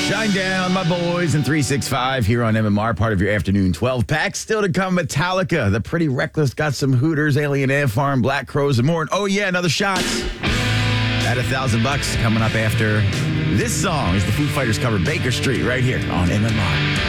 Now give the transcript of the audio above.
Shine down, my boys, in 365 here on MMR, part of your afternoon 12 pack. Still to come, Metallica, The Pretty Reckless, got some Hooters, Alien Ant Farm, Black Crows, and more. And oh, yeah, another shot at $1,000 coming up after this song is the Foo Fighters cover Baker Street right here on MMR.